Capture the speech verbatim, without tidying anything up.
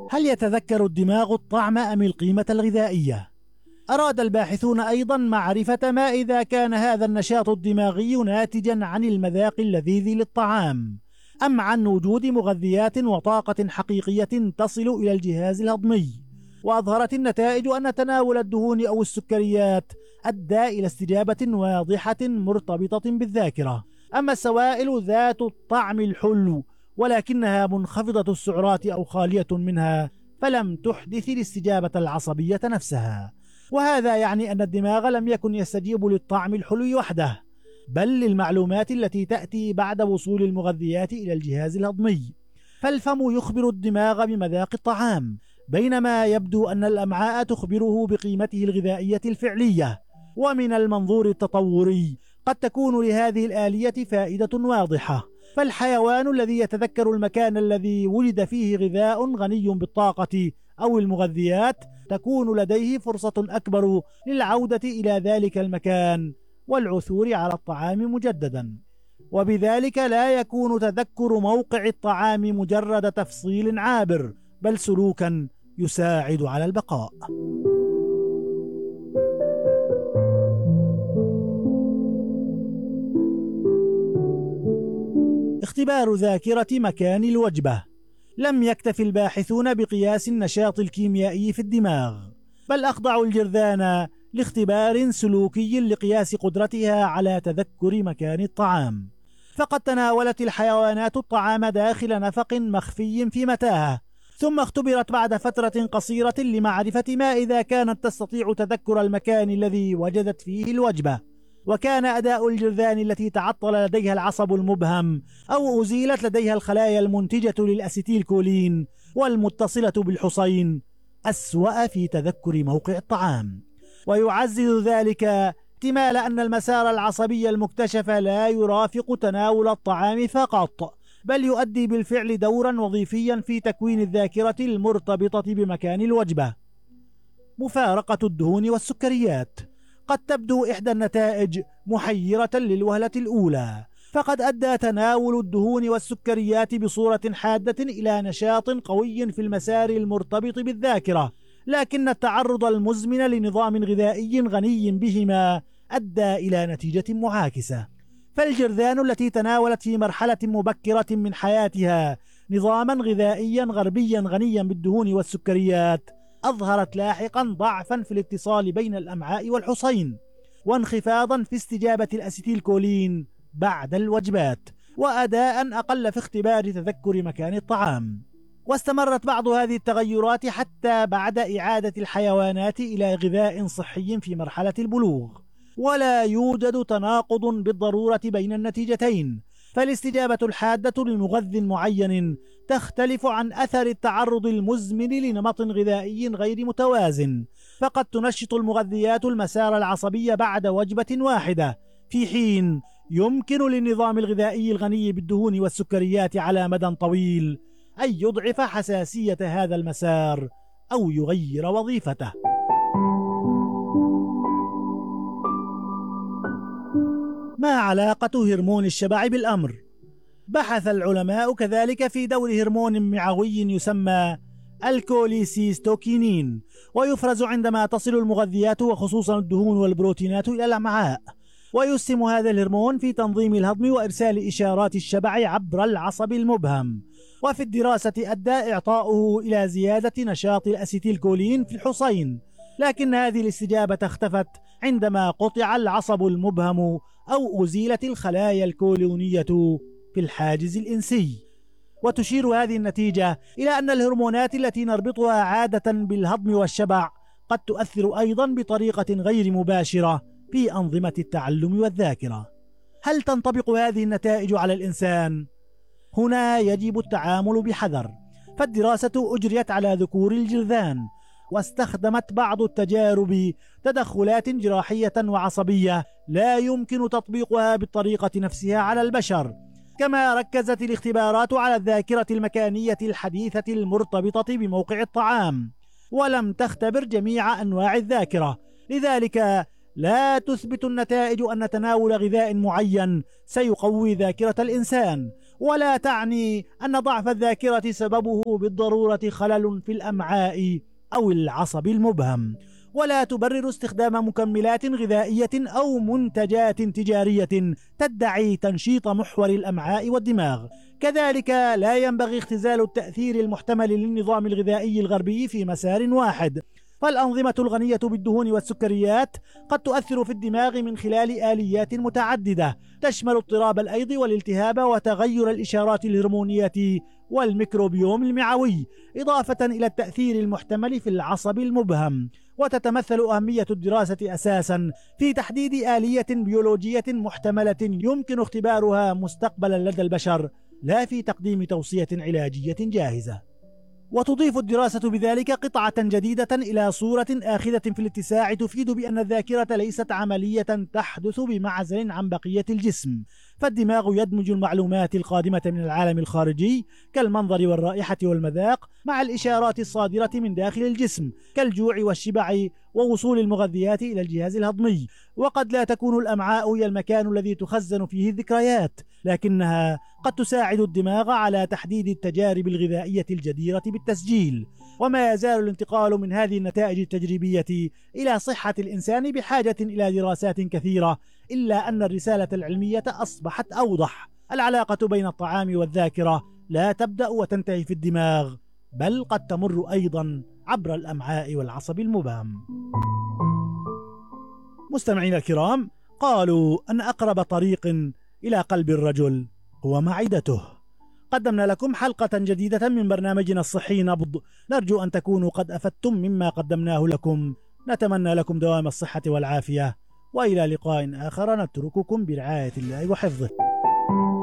هل يتذكر الدماغ الطعم أم القيمة الغذائية؟ أراد الباحثون أيضا معرفة ما إذا كان هذا النشاط الدماغي ناتجا عن المذاق اللذيذ للطعام أم عن وجود مغذيات وطاقة حقيقية تصل إلى الجهاز الهضمي. وأظهرت النتائج أن تناول الدهون أو السكريات أدى إلى استجابة واضحة مرتبطة بالذاكرة. أما السوائل ذات الطعم الحلو ولكنها منخفضة السعرات أو خالية منها فلم تحدث الاستجابة العصبية نفسها. وهذا يعني أن الدماغ لم يكن يستجيب للطعم الحلو وحده، بل للمعلومات التي تأتي بعد وصول المغذيات إلى الجهاز الهضمي. فالفم يخبر الدماغ بمذاق الطعام، بينما يبدو أن الأمعاء تخبره بقيمته الغذائية الفعلية. ومن المنظور التطوري قد تكون لهذه الآلية فائدة واضحة، فالحيوان الذي يتذكر المكان الذي ولد فيه غذاء غني بالطاقة أو المغذيات تكون لديه فرصة أكبر للعودة إلى ذلك المكان والعثور على الطعام مجددا، وبذلك لا يكون تذكر موقع الطعام مجرد تفصيل عابر، بل سلوكا يساعد على البقاء. اختبار ذاكرة مكان الوجبة. لم يكتف الباحثون بقياس النشاط الكيميائي في الدماغ، بل أخضعوا الجرذان لاختبار سلوكي لقياس قدرتها على تذكر مكان الطعام. فقد تناولت الحيوانات الطعام داخل نفق مخفي في متاهة، ثم اختبرت بعد فترة قصيرة لمعرفة ما إذا كانت تستطيع تذكر المكان الذي وجدت فيه الوجبة. وكان أداء الجرذان التي تعطل لديها العصب المبهم أو أزيلت لديها الخلايا المنتجة للأسيتيل كولين والمتصلة بالحصين أسوأ في تذكر موقع الطعام. ويعزز ذلك احتمال أن المسار العصبي المكتشف لا يرافق تناول الطعام فقط، بل يؤدي بالفعل دورا وظيفيا في تكوين الذاكرة المرتبطة بمكان الوجبة. مفارقة الدهون والسكريات. قد تبدو إحدى النتائج محيرة للوهلة الأولى، فقد أدى تناول الدهون والسكريات بصورة حادة إلى نشاط قوي في المسار المرتبط بالذاكرة، لكن التعرض المزمن لنظام غذائي غني بهما أدى إلى نتيجة معاكسة. فالجرذان التي تناولت في مرحلة مبكرة من حياتها نظاما غذائيا غربيا غنيا بالدهون والسكريات أظهرت لاحقا ضعفا في الاتصال بين الأمعاء والحصين، وانخفاضا في استجابة الأسيتيل كولين بعد الوجبات، وأداء أقل في اختبار تذكر مكان الطعام. واستمرت بعض هذه التغيرات حتى بعد إعادة الحيوانات إلى غذاء صحي في مرحلة البلوغ، ولا يوجد تناقض بالضرورة بين النتيجتين، فالاستجابة الحادة لمغذ معين تختلف عن أثر التعرض المزمن لنمط غذائي غير متوازن. فقد تنشط المغذيات المسار العصبي بعد وجبة واحدة، في حين يمكن للنظام الغذائي الغني بالدهون والسكريات على مدى طويل أن يضعف حساسية هذا المسار أو يغير وظيفته. ما علاقة هرمون الشبع بالأمر؟ بحث العلماء كذلك في دور هرمون معوي يسمى الكوليسيستوكينين، ويفرز عندما تصل المغذيات وخصوصا الدهون والبروتينات إلى الأمعاء، ويسهم هذا الهرمون في تنظيم الهضم وإرسال إشارات الشبع عبر العصب المبهم. وفي الدراسة أدى إعطاؤه إلى زيادة نشاط الأسيتيل كولين في الحصين، لكن هذه الاستجابة اختفت عندما قطع العصب المبهم أو أزيلت الخلايا الكولونية في الحاجز الإنسي. وتشير هذه النتيجة إلى أن الهرمونات التي نربطها عادة بالهضم والشبع قد تؤثر أيضا بطريقة غير مباشرة في أنظمة التعلم والذاكرة. هل تنطبق هذه النتائج على الإنسان؟ هنا يجب التعامل بحذر، فالدراسة أجريت على ذكور الجرذان، واستخدمت بعض التجارب تدخلات جراحية وعصبية لا يمكن تطبيقها بالطريقة نفسها على البشر. كما ركزت الاختبارات على الذاكرة المكانية الحديثة المرتبطة بموقع الطعام، ولم تختبر جميع أنواع الذاكرة. لذلك لا تثبت النتائج أن تناول غذاء معين سيقوي ذاكرة الإنسان، ولا تعني أن ضعف الذاكرة سببه بالضرورة خلل في الأمعاء أو العصب المبهم، ولا تبرر استخدام مكملات غذائية أو منتجات تجارية تدعي تنشيط محور الأمعاء والدماغ. كذلك لا ينبغي اختزال التأثير المحتمل للنظام الغذائي الغربي في مسار واحد، فالأنظمة الغنية بالدهون والسكريات قد تؤثر في الدماغ من خلال آليات متعددة تشمل اضطراب الأيض والالتهاب وتغير الإشارات الهرمونية والميكروبيوم المعوي، إضافة إلى التأثير المحتمل في العصب المبهم. وتتمثل أهمية الدراسة أساسا في تحديد آلية بيولوجية محتملة يمكن اختبارها مستقبلا لدى البشر، لا في تقديم توصية علاجية جاهزة. وتضيف الدراسة بذلك قطعة جديدة إلى صورة آخذة في الاتساع تفيد بأن الذاكرة ليست عملية تحدث بمعزل عن بقية الجسم، فالدماغ يدمج المعلومات القادمة من العالم الخارجي كالمنظر والرائحة والمذاق مع الإشارات الصادرة من داخل الجسم كالجوع والشبع ووصول المغذيات إلى الجهاز الهضمي. وقد لا تكون الأمعاء هي المكان الذي تخزن فيه الذكريات، لكنها قد تساعد الدماغ على تحديد التجارب الغذائية الجديرة بالتسجيل. وما يزال الانتقال من هذه النتائج التجريبية إلى صحة الإنسان بحاجة إلى دراسات كثيرة، إلا أن الرسالة العلمية أصبحت أوضح: العلاقة بين الطعام والذاكرة لا تبدأ وتنتهي في الدماغ، بل قد تمر أيضا عبر الأمعاء والعصب المبهم. مستمعين الكرام، قالوا أن أقرب طريق إلى قلب الرجل هو معدته. قدمنا لكم حلقة جديدة من برنامجنا الصحي نبض، نرجو أن تكونوا قد أفدتم مما قدمناه لكم. نتمنى لكم دوام الصحة والعافية، وإلى لقاء آخر نترككم برعاية الله وحفظه.